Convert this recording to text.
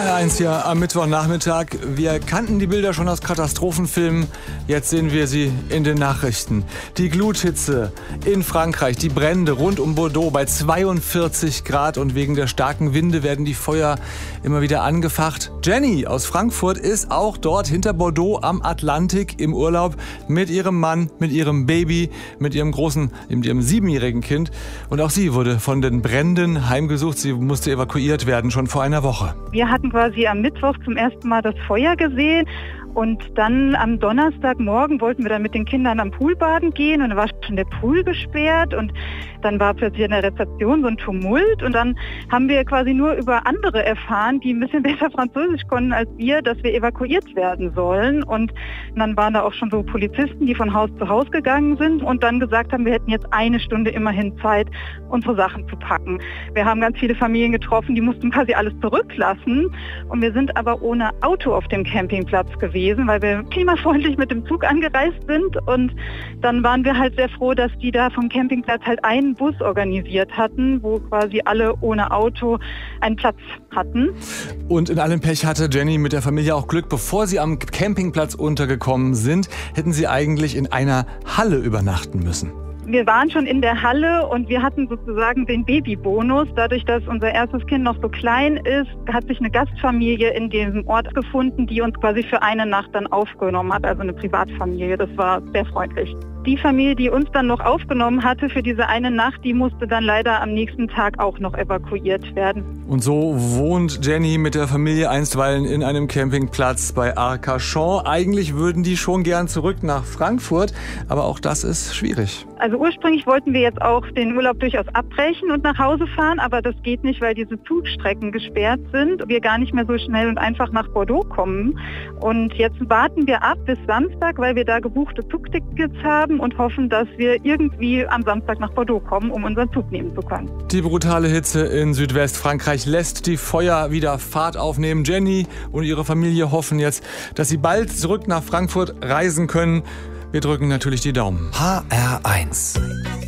HR1 hier am Mittwochnachmittag. Wir kannten die Bilder schon aus Katastrophenfilmen. Jetzt sehen wir sie in den Nachrichten. Die Gluthitze in Frankreich, die Brände rund um Bordeaux bei 42 Grad und wegen der starken Winde werden die Feuer immer wieder angefacht. Jenny aus Frankfurt ist auch dort hinter Bordeaux am Atlantik im Urlaub mit ihrem Mann, mit ihrem Baby, mit ihrem 7-jährigen Kind. Und auch sie wurde von den Bränden heimgesucht. Sie musste evakuiert werden, schon vor einer Woche. Wir hatten quasi am Mittwoch zum ersten Mal das Feuer gesehen. Und dann am Donnerstagmorgen wollten wir dann mit den Kindern am Pool baden gehen und dann war schon der Pool gesperrt und dann war plötzlich in der Rezeption so ein Tumult und dann haben wir quasi nur über andere erfahren, die ein bisschen besser Französisch konnten als wir, dass wir evakuiert werden sollen und dann waren da auch schon so Polizisten, die von Haus zu Haus gegangen sind und dann gesagt haben, wir hätten jetzt eine Stunde immerhin Zeit, unsere Sachen zu packen. Wir haben ganz viele Familien getroffen, die mussten quasi alles zurücklassen und wir sind aber ohne Auto auf dem Campingplatz gewesen, weil wir klimafreundlich mit dem Zug angereist sind und dann waren wir halt sehr froh, dass die da vom Campingplatz halt einen Bus organisiert hatten, wo quasi alle ohne Auto einen Platz hatten. Und in allem Pech hatte Jenny mit der Familie auch Glück. Bevor sie am Campingplatz untergekommen sind, hätten sie eigentlich in einer Halle übernachten müssen. Wir waren schon in der Halle und wir hatten sozusagen den Babybonus. Dadurch, dass unser erstes Kind noch so klein ist, hat sich eine Gastfamilie in diesem Ort gefunden, die uns quasi für eine Nacht dann aufgenommen hat, also eine Privatfamilie. Das war sehr freundlich. Die Familie, die uns dann noch aufgenommen hatte für diese eine Nacht, die musste dann leider am nächsten Tag auch noch evakuiert werden. Und so wohnt Jenny mit der Familie einstweilen in einem Campingplatz bei Arcachon. Eigentlich würden die schon gern zurück nach Frankfurt, aber auch das ist schwierig. Also ursprünglich wollten wir jetzt auch den Urlaub durchaus abbrechen und nach Hause fahren, aber das geht nicht, weil diese Zugstrecken gesperrt sind und wir gar nicht mehr so schnell und einfach nach Bordeaux kommen. Und jetzt warten wir ab bis Samstag, weil wir da gebuchte Zugtickets haben und hoffen, dass wir irgendwie am Samstag nach Bordeaux kommen, um unseren Zug nehmen zu können. Die brutale Hitze in Südwestfrankreich lässt die Feuer wieder Fahrt aufnehmen. Jenny und ihre Familie hoffen jetzt, dass sie bald zurück nach Frankfurt reisen können. Wir drücken natürlich die Daumen. HR1